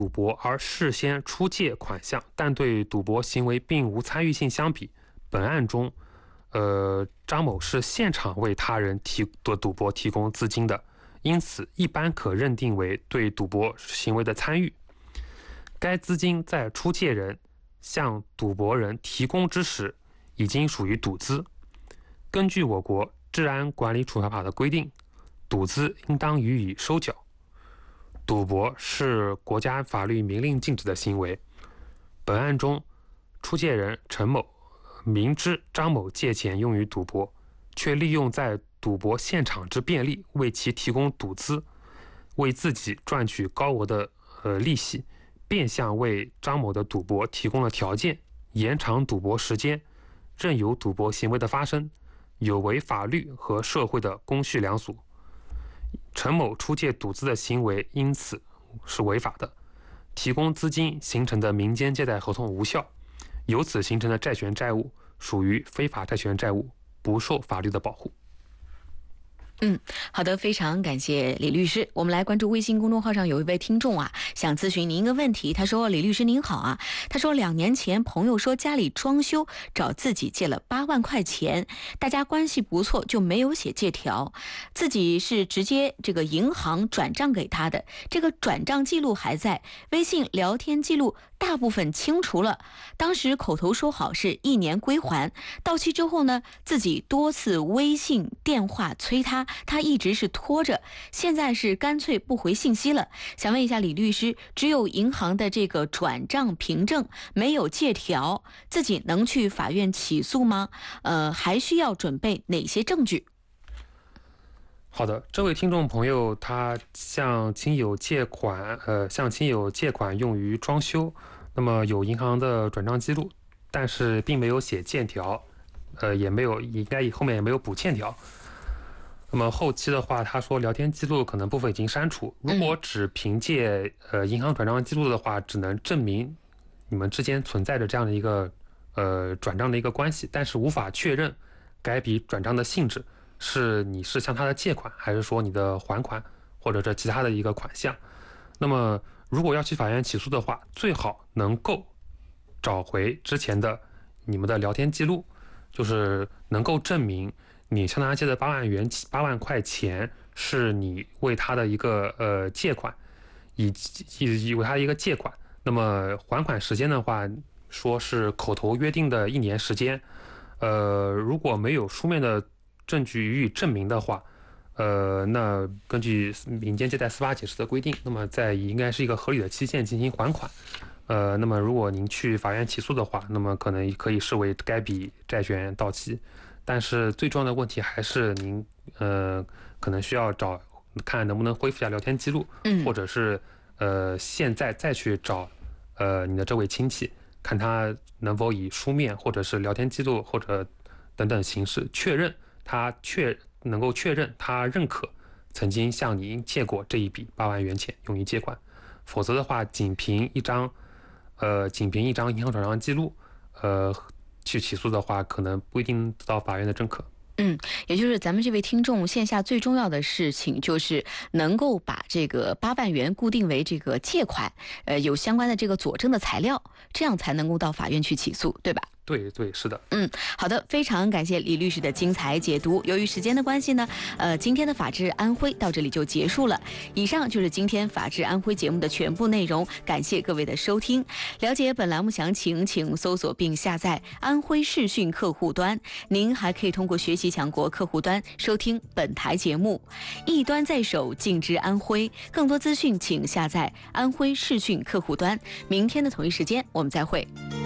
赌博而事先出借款项，但对赌博行为并无参与性相比，本案中，张某是现场为他人赌博提供资金的，因此一般可认定为对赌博行为的参与。该资金在出借人向赌博人提供之时，已经属于赌资。根据我国治安管理处罚法的规定，赌资应当予以收缴。赌博是国家法律明令禁止的行为。本案中，出借人陈某明知张某借钱用于赌博，却利用在赌博现场之便利为其提供赌资，为自己赚取高额的利息，变相为张某的赌博提供了条件，延长赌博时间，任由赌博行为的发生，有违法律和社会的公序良俗。陈某出借赌资的行为因此是违法的，提供资金形成的民间借贷合同无效，由此形成的债权债务属于非法债权债务，不受法律的保护。 好的，非常感谢李律师。我们来关注微信公众号上有一位听众啊，想咨询您一个问题。他说：“李律师您好啊，他说2年前朋友说家里装修，找自己借了8万块钱，大家关系不错，就没有写借条，自己是直接这个银行转账给他的，这个转账记录还在，微信聊天记录大部分清除了。当时口头说好是1年归还，到期之后呢，自己多次微信电话催他。他一直是拖着，现在是干脆不回信息了。想问一下李律师，只有银行的这个转账凭证，没有借条，自己能去法院起诉吗？还需要准备哪些证据？ 好的，这位听众朋友他向亲友借款用于装修，那么有银行的转账记录，但是并没有写欠条，应该后面也没有补欠条。那么后期的话，他说聊天记录可能部分已经删除。如果只凭借银行转账记录的话，只能证明你们之间存在着这样的一个转账的一个关系，但是无法确认该笔转账的性质是你是向他的借款，还是说你的还款或者这其他的一个款项。那么如果要去法院起诉的话，最好能够找回之前的你们的聊天记录，就是能够证明你向他借的8万块钱是你为他的一个借款，以为他一个借款。那么还款时间的话，说是口头约定的1年时间。如果没有书面的证据予以证明的话，那根据民间借贷司法解释的规定，那么在应该是一个合理的期限进行还款。那么如果您去法院起诉的话，那么可能可以视为该笔债权到期。但是最重要的问题还是您可能需要看能不能恢复一下聊天记录，或者是现在再去找你的这位亲戚，看他能否以书面或者是聊天记录或者等等形式能够确认他认可曾经向您借过这一笔8万元钱用于借款。否则的话，仅凭一张银行转账记录去起诉的话，可能不一定得到法院的认可。 也就是咱们这位听众线下最重要的事情就是能够把这个8万元固定为这个借款，有相关的这个佐证的材料，这样才能够到法院去起诉，对吧？ 对，是的。 好的，非常感谢李律师的精彩解读。由于时间的关系呢，今天的法治安徽到这里就结束了。以上就是今天法治安徽节目的全部内容，感谢各位的收听。了解本栏目详情，请搜索并下载安徽视讯客户端。您还可以通过学习强国客户端收听本台节目。一端在手，尽知安徽。更多资讯请下载安徽视讯客户端。明天的同一时间我们再会。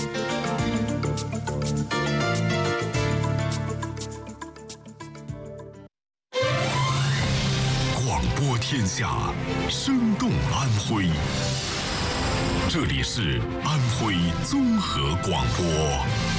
播天下，生动安徽。这里是安徽综合广播。